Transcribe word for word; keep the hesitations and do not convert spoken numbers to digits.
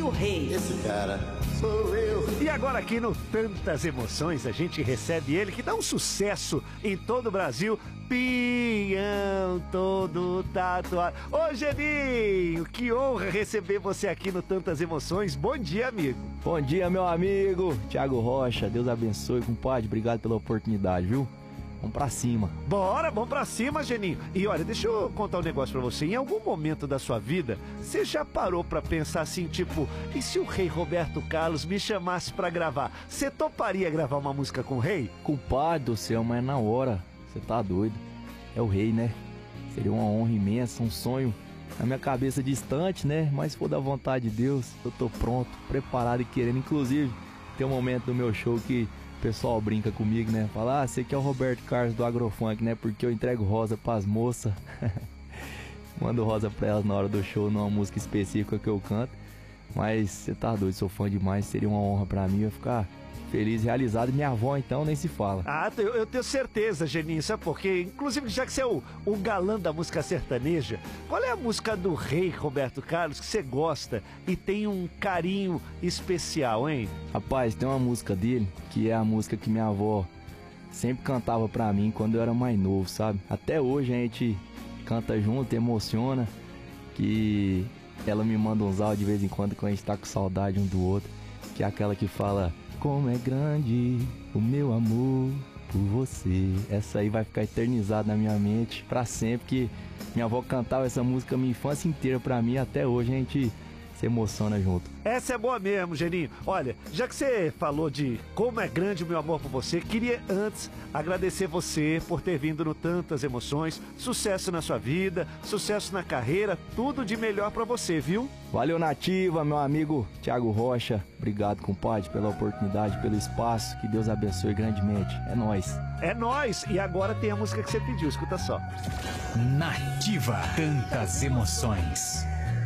o rei. Esse cara sou eu. E agora aqui no Tantas Emoções a gente recebe ele que dá um sucesso em todo o Brasil. Pinhão todo tatuado. Ô Geninho, que honra receber você aqui no Tantas Emoções. Bom dia, amigo. Bom dia, meu amigo Thiago Rocha. Deus abençoe, compadre. Obrigado pela oportunidade, viu? Vamos pra cima. Bora, vamos pra cima, Geninho. E olha, deixa eu contar um negócio pra você. Em algum momento da sua vida, você já parou pra pensar assim, tipo, e se o rei Roberto Carlos me chamasse pra gravar? Você toparia gravar uma música com o rei? Compadre do céu, mas na hora, você tá doido. É o rei, né? Seria uma honra imensa, um sonho na minha cabeça distante, né? Mas se for da vontade de Deus, eu tô pronto, preparado e querendo. Inclusive, tem um momento do meu show que o pessoal brinca comigo, né? Fala, ah, você que é o Roberto Carlos do Agrofunk, né? Porque eu entrego rosa pras moças. Mando rosa pra elas na hora do show, numa música específica que eu canto. Mas você tá doido, sou fã demais, seria uma honra pra mim. Eu ficar feliz, realizado. E minha avó, então, nem se fala. Ah, eu, eu tenho certeza, Geninho, sabe por quê? Inclusive, já que você é o, o galã da música sertaneja, qual é a música do rei Roberto Carlos que você gosta e tem um carinho especial, hein? Rapaz, tem uma música dele, que é a música que minha avó sempre cantava pra mim quando eu era mais novo, sabe? Até hoje a gente canta junto, emociona, que ela me manda uns áudios de vez em quando quando a gente tá com saudade um do outro, que é aquela que fala: como é grande o meu amor por você. Essa aí vai ficar eternizada na minha mente pra sempre, que minha avó cantava essa música a minha infância inteira pra mim. Até hoje a gente se emociona junto. Essa é boa mesmo, Geninho. Olha, já que você falou de como é grande o meu amor por você, queria antes agradecer você por ter vindo no Tantas Emoções. Sucesso na sua vida, sucesso na carreira, tudo de melhor pra você, viu? Valeu, Nativa, meu amigo Thiago Rocha. Obrigado, compadre, pela oportunidade, pelo espaço. Que Deus abençoe grandemente. É nóis. É nóis. E agora tem a música que você pediu, escuta só. Nativa, Tantas Emoções.